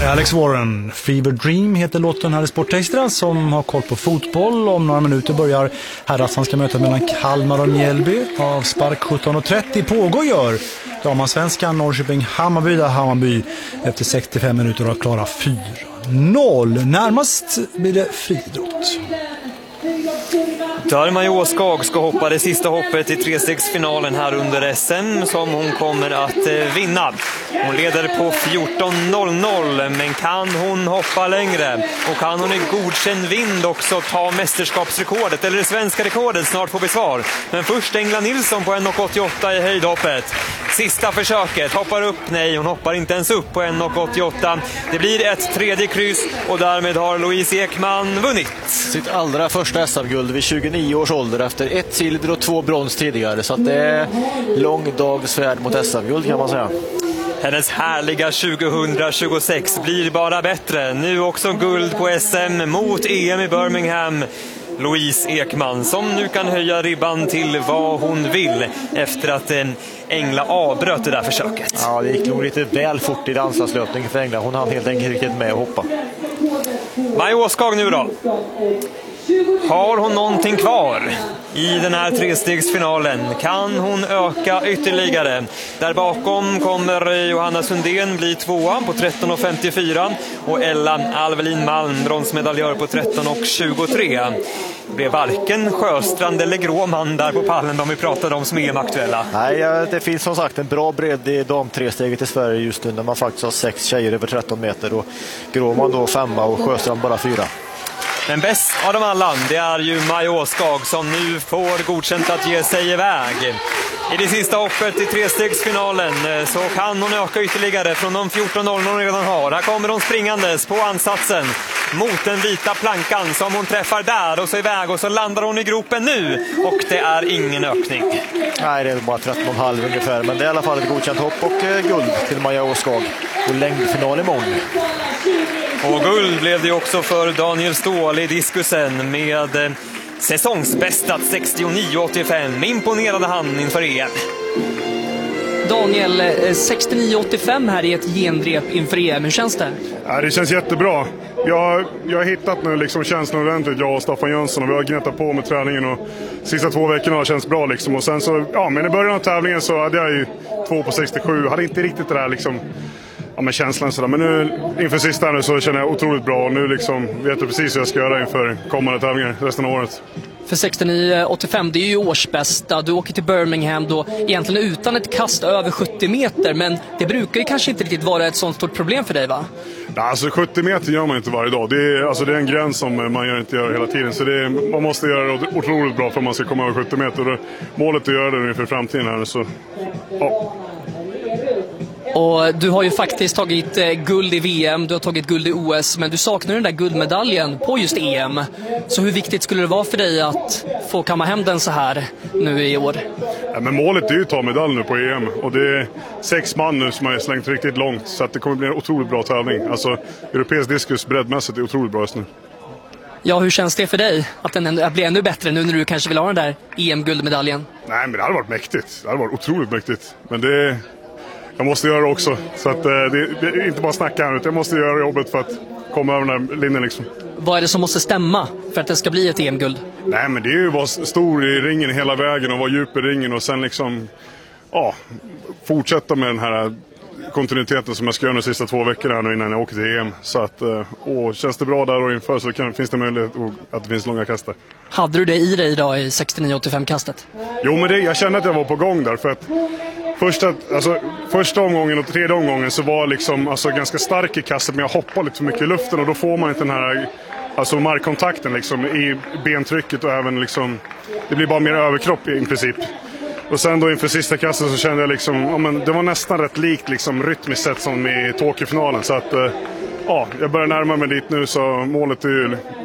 Alex Warren, Fever Dream heter låten här i Sportextra, som har koll på fotboll. Om några minuter börjar herrallsvenska mötet mellan Kalmar och Mjällby. Avspark 17:30 pågår gör damansvenskan Norrköping-Hammarby, där Hammarby efter 65 minuter har klara 4-0. Närmast blir det friidrott. Maja Åskag ska hoppa det sista hoppet i trestegsfinalen här under SM, som hon kommer att vinna. Hon leder på 14:00, men kan hon hoppa längre? Och kan hon i godkänd vind också ta mästerskapsrekordet eller det svenska rekordet? Snart får vi svar. Men först Engla Nilsson på 1,88 i höjdhoppet. Sista försöket, hoppar upp, nej hon hoppar inte ens upp på 1,88. Det blir ett tredje kryss och därmed har Louise Ekman vunnit sitt allra första SM-guld vid 29 års ålder efter 1 silver och 2 brons tidigare. Så att det är lång dags färd mot SM-guld, kan man säga. Hennes härliga 2026 blir bara bättre. Nu också guld på SM mot EM i Birmingham. Louise Ekman som nu kan höja ribban till vad hon vill efter att Engla avbröt det där försöket. Ja, det gick nog lite väl fort i danslöpningen för Engla. Hon hann helt enkelt riktigt med att hoppa. Maja Åskag nu då. Har hon någonting kvar i den här trestegsfinalen? Kan hon öka ytterligare? Där bakom kommer Johanna Sundén bli tvåa på 13,54 och Ella Alvelin Malm bronsmedaljör på 13,23. Det blev varken Sjöstrand eller Gråman där på pallen de vi pratade om som EM-aktuella. Nej, det finns som sagt en bra bredd i damtresteget i Sverige just nu, när man faktiskt har 6 tjejer över 13 meter och Gråman då 5 och Sjöstrand bara 4. Men bäst av dem alla, det är ju Maja Åskag som nu får godkänt att ge sig iväg. I det sista hoppet i trestegsfinalen så kan hon öka ytterligare från de 14:00 hon redan har. Här kommer hon springandes på ansatsen mot den vita plankan som hon träffar där och så iväg, och så landar hon i gropen nu och det är ingen ökning. Nej, det är bara 13,5 ungefär, men det är i alla fall ett godkänt hopp och guld till Maja Åskag och längdfinal imorgon. Och guld blev det också för Daniel Ståhl i diskusen med säsongsbästat 69,85. Imponerade han inför EM. Daniel, 69,85 här i ett genrep inför EM. Hur känns det? Ja, det känns jättebra. Jag har hittat nu liksom känslan ordentligt, jag och Staffan Jönsson, och vi har gnettat på med träningen och sista 2 veckorna har känts bra liksom. Och sen så, ja, men i början av tävlingen så hade jag ju 2 på 67. Hade inte riktigt det där liksom, ja, men känslan sådär. Men nu inför sista nu så känner jag otroligt bra och nu liksom vet jag precis hur jag ska göra inför kommande tävlingar resten av året. För 69,85, det är ju årsbästa. Du åker till Birmingham då egentligen utan ett kast över 70 meter, men det brukar ju kanske inte riktigt vara ett sånt stort problem för dig, va? Ja, alltså 70 meter gör man inte varje dag. Det är en gräns som man inte gör hela tiden. Så man måste göra det otroligt bra för att man ska komma över 70 meter. Och målet är att göra det inför framtiden här. Så, ja. Och du har ju faktiskt tagit guld i VM, du har tagit guld i OS, men du saknar den där guldmedaljen på just EM. Så hur viktigt skulle det vara för dig att få kamma hem den så här nu i år? Ja, men målet är ju att ta medalj nu på EM. Och det är 6 man nu som har slängt riktigt långt. Så att det kommer bli en otroligt bra tävling. Alltså, europeisk diskus breddmässigt är otroligt bra just nu. Ja, hur känns det för dig att den blir ännu bättre nu när du kanske vill ha den där EM-guldmedaljen? Nej, men det hade varit mäktigt. Det hade varit otroligt mäktigt. Men jag måste göra det också. Så att det är inte bara snacka här, utan jag måste göra jobbet för att komma över den här linjen liksom. Vad är det som måste stämma för att det ska bli ett EM-guld? Nej, men det är ju att vara stor i ringen hela vägen och vara djup i ringen och sen liksom, ja, fortsätta med den här kontinuiteten som jag ska göra de sista 2 veckorna nu innan jag åker till EM. Så att, känns det bra där och inför så finns det möjlighet att det finns långa kastar. Hade du det i dig idag i 69,85-kastet? Jo, men jag kände att jag var på gång där för att första omgången och tredje omgången så var jag liksom, ganska stark i kastet, men jag hoppade lite för mycket i luften och då får man inte den här markkontakten liksom, i bentrycket och även liksom, det blir bara mer överkropp i princip. Och sen då inför sista kastet så kände jag liksom, det var nästan rätt likt liksom, rytmiskt sett som i Tokyo-finalen. Så att jag börjar närma mig dit nu, så målet är ju